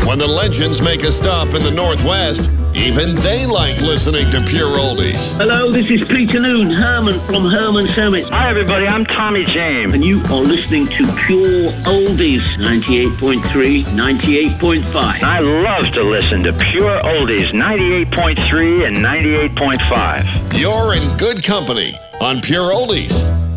When the legends make a stop in the Northwest, even they like listening to Pure Oldies. Hello, this is Peter Noon, Herman from Herman Summit. Hi, everybody. I'm Tommy James. And you are listening to Pure Oldies, 98.3, 98.5. I love to listen to Pure Oldies, 98.3 and 98.5. You're in good company on Pure Oldies.